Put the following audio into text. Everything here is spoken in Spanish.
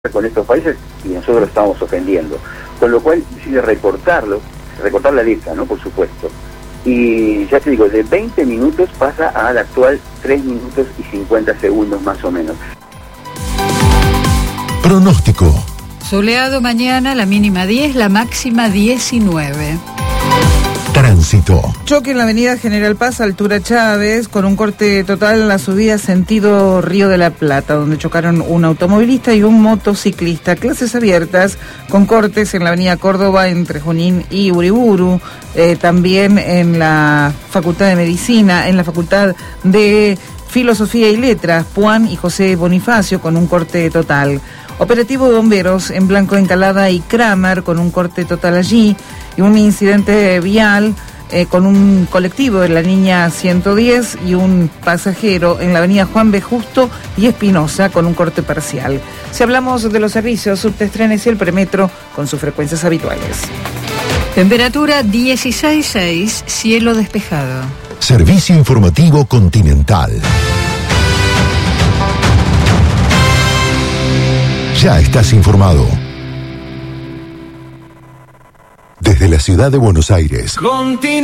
con estos países y nosotros lo estamos ofendiendo, con lo cual decide recortar la letra, ¿no? Por supuesto, y ya te digo, de 20 minutos pasa al actual 3 minutos y 50 segundos más o menos. Pronóstico. Soleado mañana, la mínima 10, la máxima 19. Tránsito. Choque en la avenida General Paz, altura Chávez, con un corte total en la subida sentido Río de la Plata, donde chocaron un automovilista y un motociclista. Clases abiertas con cortes en la avenida Córdoba entre Junín y Uriburu, también en la Facultad de Medicina, en la Facultad de Filosofía y Letras, Puan y José Bonifacio, con un corte total. Operativo de bomberos en Blanco Encalada y Kramer, con un corte total allí, y un incidente vial con un colectivo de la línea 110 y un pasajero en la avenida Juan B. Justo y Espinosa, con un corte parcial. Si hablamos de los servicios, subtes, trenes y el premetro con sus frecuencias habituales. Temperatura 16,6, cielo despejado. Servicio informativo Continental. Ya estás informado. Desde la ciudad de Buenos Aires.